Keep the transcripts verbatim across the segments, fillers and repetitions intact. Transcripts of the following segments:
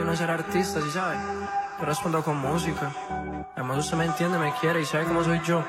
no ser artista, ¿sí sabe? Yo respondo con música. Además usted me entiende, me quiere y sabe cómo soy yo.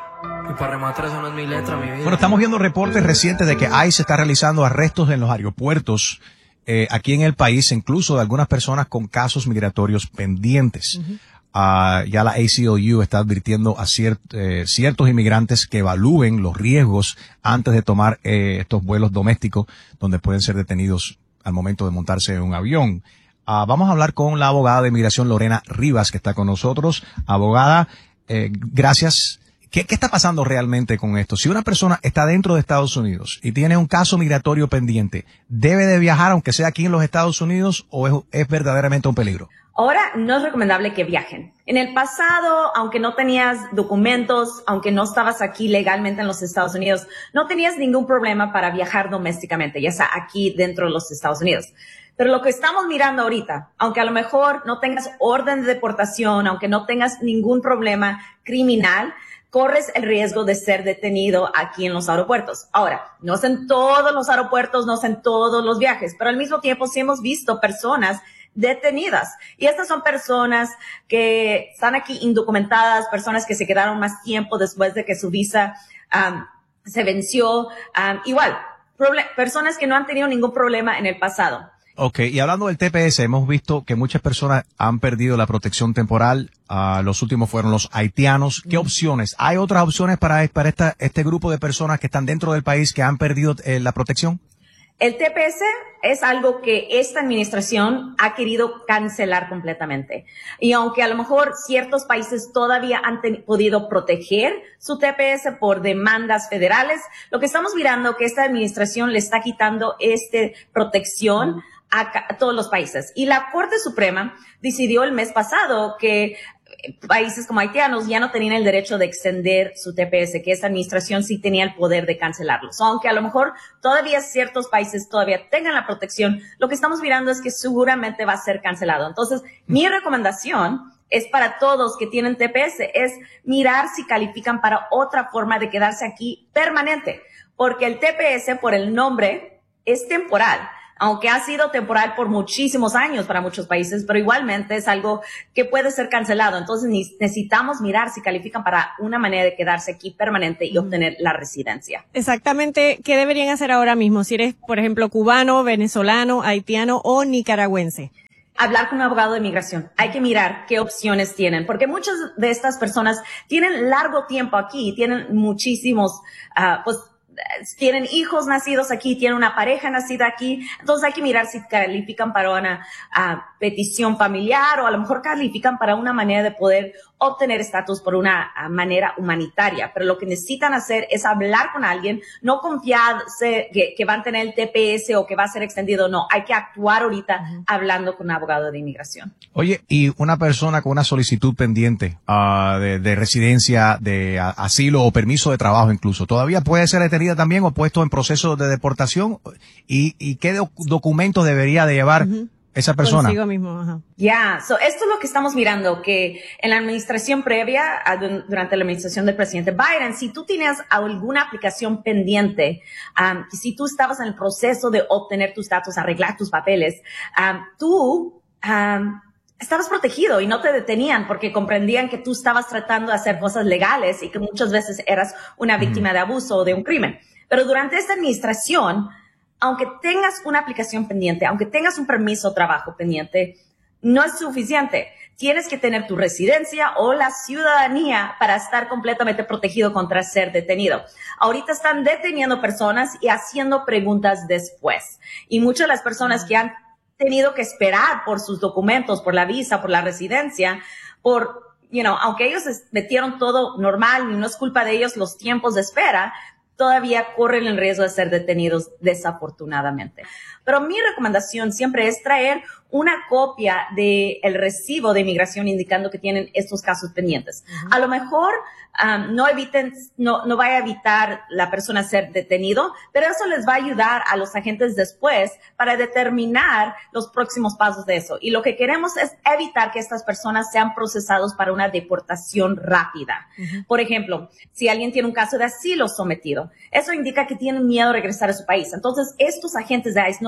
Y para rematar, esa no es mi letra, mi vida. Bueno, estamos viendo reportes recientes de que ICE está realizando arrestos en los aeropuertos eh, aquí en el país, incluso de algunas personas con casos migratorios pendientes. Uh-huh. Uh, ya la A C L U está advirtiendo a ciert, eh, ciertos inmigrantes que evalúen los riesgos antes de tomar eh, estos vuelos domésticos donde pueden ser detenidos al momento de montarse en un avión. Uh, vamos a hablar con la abogada de inmigración Lorena Rivas, que está con nosotros. Abogada, eh, gracias. ¿Qué, ¿Qué está pasando realmente con esto? Si una persona está dentro de Estados Unidos y tiene un caso migratorio pendiente, ¿debe de viajar aunque sea aquí en los Estados Unidos o es, es verdaderamente un peligro? Ahora no es recomendable que viajen. En el pasado, aunque no tenías documentos, aunque no estabas aquí legalmente en los Estados Unidos, no tenías ningún problema para viajar domésticamente, ya sea aquí dentro de los Estados Unidos. Pero lo que estamos mirando ahorita, aunque a lo mejor no tengas orden de deportación, aunque no tengas ningún problema criminal, corres el riesgo de ser detenido aquí en los aeropuertos. Ahora, no es en todos los aeropuertos, no es en todos los viajes, pero al mismo tiempo sí hemos visto personas detenidas. Y estas son personas que están aquí indocumentadas, personas que se quedaron más tiempo después de que su visa um, se venció. Um, igual, personas que no han tenido ningún problema en el pasado. Ok, y hablando del T P S, hemos visto que muchas personas han perdido la protección temporal. Uh, los últimos fueron los haitianos. ¿Qué opciones? ¿Hay otras opciones para, para esta, este grupo de personas que están dentro del país que han perdido eh, la protección? El T P S es algo que esta administración ha querido cancelar completamente. Y aunque a lo mejor ciertos países todavía han podido proteger su T P S por demandas federales, lo que estamos mirando es que esta administración le está quitando esta protección a, a todos los países. Y la Corte Suprema decidió el mes pasado que países como haitianos ya no tenían el derecho de extender su T P S, que esta administración sí tenía el poder de cancelarlos. Aunque a lo mejor todavía ciertos países todavía tengan la protección, lo que estamos mirando es que seguramente va a ser cancelado. Entonces, mi recomendación es para todos que tienen T P S, es mirar si califican para otra forma de quedarse aquí permanente, porque el T P S, por el nombre, es temporal. Aunque ha sido temporal por muchísimos años para muchos países, pero igualmente es algo que puede ser cancelado. Entonces necesitamos mirar si califican para una manera de quedarse aquí permanente y obtener la residencia. Exactamente, ¿qué deberían hacer ahora mismo? Si eres, por ejemplo, cubano, venezolano, haitiano o nicaragüense. Hablar con un abogado de inmigración. Hay que mirar qué opciones tienen, porque muchas de estas personas tienen largo tiempo aquí, tienen muchísimos, uh, pues, tienen hijos nacidos aquí, tienen una pareja nacida aquí, entonces hay que mirar si califican para una uh, petición familiar o a lo mejor califican para una manera de poder obtener estatus por una uh, manera humanitaria, pero lo que necesitan hacer es hablar con alguien, no confiarse que, que van a tener el T P S o que va a ser extendido, no, hay que actuar ahorita uh-huh. hablando con un abogado de inmigración. Oye, y una persona con una solicitud pendiente uh, de, de residencia, de uh, asilo o permiso de trabajo incluso, ¿todavía puede ser detenida también o puesto en proceso de deportación? ¿Y, y qué doc- documentos debería de llevar uh-huh. esa persona? Consigo mismo, ajá. Ya, yeah. so, esto es lo que estamos mirando, que en la administración previa, durante la administración del presidente Biden, si tú tienes alguna aplicación pendiente, um, si tú estabas en el proceso de obtener tu estatus, arreglar tus papeles, um, tú um, estabas protegido y no te detenían porque comprendían que tú estabas tratando de hacer cosas legales y que muchas veces eras una víctima mm. de abuso o de un crimen. Pero durante esta administración, aunque tengas una aplicación pendiente, aunque tengas un permiso de trabajo pendiente, no es suficiente. Tienes que tener tu residencia o la ciudadanía para estar completamente protegido contra ser detenido. Ahorita están deteniendo personas y haciendo preguntas después. Y muchas de las personas que han tenido que esperar por sus documentos, por la visa, por la residencia, por, you know, aunque ellos metieron todo normal y no es culpa de ellos los tiempos de espera, todavía corren el riesgo de ser detenidos desafortunadamente. Pero mi recomendación siempre es traer una copia del recibo de inmigración indicando que tienen estos casos pendientes. Uh-huh. A lo mejor um, no eviten, no, no vaya a evitar la persona ser detenido, pero eso les va a ayudar a los agentes después para determinar los próximos pasos de eso. Y lo que queremos es evitar que estas personas sean procesados para una deportación rápida. Uh-huh. Por ejemplo, si alguien tiene un caso de asilo sometido, eso indica que tienen miedo de regresar a su país. Entonces, estos agentes de ICE no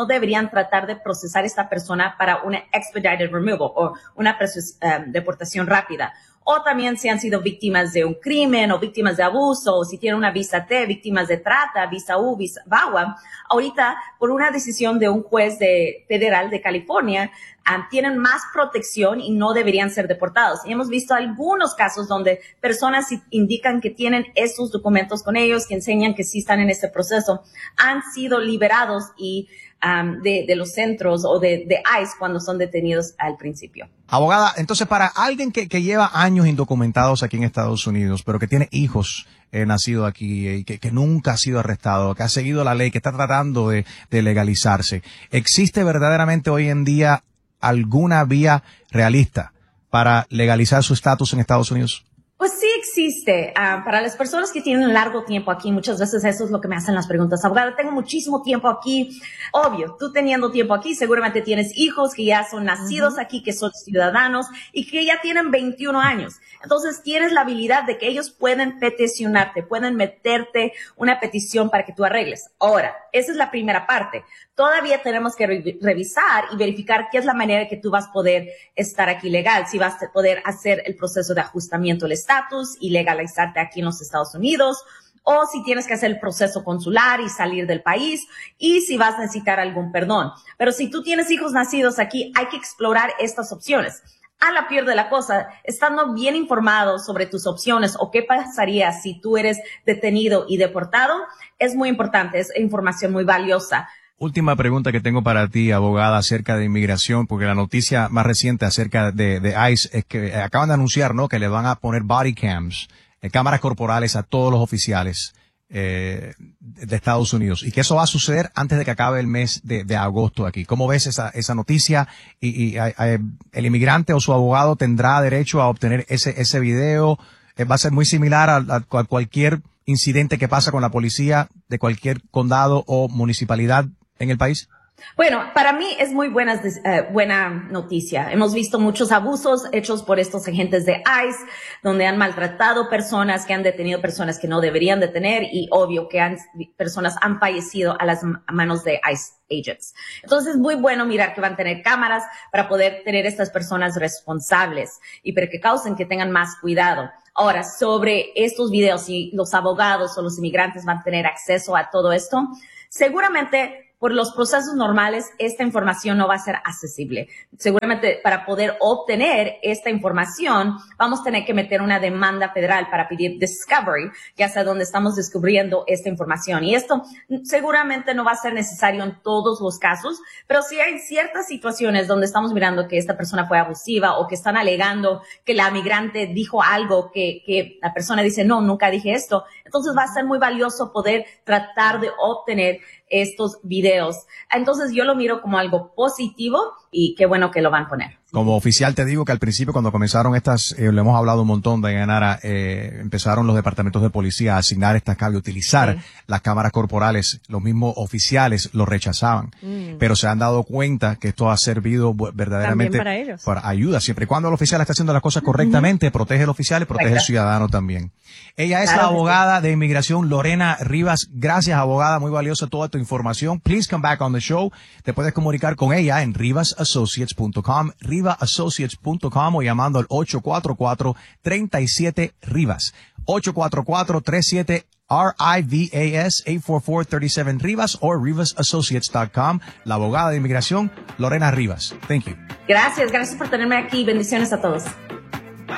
deberían tratar de procesar a esta persona para una expedited removal o una um, deportación rápida. O también si han sido víctimas de un crimen o víctimas de abuso, o si tienen una visa T, víctimas de trata, visa U, visa V A W A. Ahorita, por una decisión de un juez de, federal de California, um, tienen más protección y no deberían ser deportados. Y hemos visto algunos casos donde personas indican que tienen esos documentos con ellos, que enseñan que sí están en este proceso, han sido liberados y Um, de, de los centros o de, de ICE cuando son detenidos al principio. Abogada, entonces para alguien que, que lleva años indocumentados aquí en Estados Unidos, pero que tiene hijos eh, nacidos aquí y que, que nunca ha sido arrestado, que ha seguido la ley, que está tratando de, de legalizarse, ¿existe verdaderamente hoy en día alguna vía realista para legalizar su estatus en Estados Unidos? Pues sí existe. Uh, para las personas que tienen largo tiempo aquí, muchas veces eso es lo que me hacen las preguntas. Abogada, tengo muchísimo tiempo aquí. Obvio, tú teniendo tiempo aquí, seguramente tienes hijos que ya son nacidos uh-huh. aquí, que son ciudadanos y que ya tienen veintiún años. Entonces, tienes la habilidad de que ellos pueden peticionarte, pueden meterte una petición para que tú arregles. Ahora, esa es la primera parte. Todavía tenemos que re- revisar y verificar qué es la manera que tú vas a poder estar aquí legal, si vas a poder hacer el proceso de ajustamiento del estatus y legalizarte aquí en los Estados Unidos, o si tienes que hacer el proceso consular y salir del país, y si vas a necesitar algún perdón. Pero si tú tienes hijos nacidos aquí, hay que explorar estas opciones. A la peor de la cosa, estando bien informado sobre tus opciones o qué pasaría si tú eres detenido y deportado, es muy importante, es información muy valiosa. Última pregunta que tengo para ti, abogada, acerca de inmigración, porque la noticia más reciente acerca de, de ICE es que acaban de anunciar, ¿no?, que le van a poner body cams, eh, cámaras corporales a todos los oficiales eh, de Estados Unidos, y que eso va a suceder antes de que acabe el mes de, de agosto aquí. ¿Cómo ves esa, esa noticia? Y, y a, a, el inmigrante o su abogado tendrá derecho a obtener ese, ese video. Eh, va a ser muy similar a, a, a cualquier incidente que pasa con la policía de cualquier condado o municipalidad en el país. Bueno, para mí es muy buena, eh, buena noticia. Hemos visto muchos abusos hechos por estos agentes de ICE, donde han maltratado personas, que han detenido personas que no deberían detener, y obvio que han, personas han fallecido a las manos de ICE agents. Entonces es muy bueno mirar que van a tener cámaras para poder tener estas personas responsables y para que causen que tengan más cuidado. Ahora, sobre estos videos, si los abogados o los inmigrantes van a tener acceso a todo esto, seguramente por los procesos normales, esta información no va a ser accesible. Seguramente para poder obtener esta información, vamos a tener que meter una demanda federal para pedir discovery, ya sea donde estamos descubriendo esta información. Y esto seguramente no va a ser necesario en todos los casos, pero sí hay ciertas situaciones donde estamos mirando que esta persona fue abusiva o que están alegando que la migrante dijo algo que, que la persona dice, no, nunca dije esto. Entonces va a ser muy valioso poder tratar de obtener estos videos. Entonces yo lo miro como algo positivo y qué bueno que lo van a poner. Como oficial te digo que al principio cuando comenzaron estas, eh, lo hemos hablado un montón, Dayanara, eh, empezaron los departamentos de policía a asignar estas cámaras, utilizar sí. las cámaras corporales. Los mismos oficiales lo rechazaban, mm. pero se han dado cuenta que esto ha servido verdaderamente para, ellos. para ayuda. Siempre y cuando el oficial está haciendo las cosas correctamente, mm-hmm. protege al oficial y protege al ciudadano también. Ella es claro la abogada sí. de inmigración, Lorena Rivas. Gracias, abogada, muy valiosa toda tu información. Please come back on the show. Te puedes comunicar con ella en rivas associates punto com, rivas associates punto com, o llamando al ocho cuatro cuatro, tres siete, Rivas. ocho cuatro cuatro, tres siete, R I V A S, ocho cuatro cuatro, tres siete, Rivas, o rivas associates punto com. La abogada de inmigración, Lorena Rivas. Thank you. Gracias, gracias por tenerme aquí. Bendiciones a todos.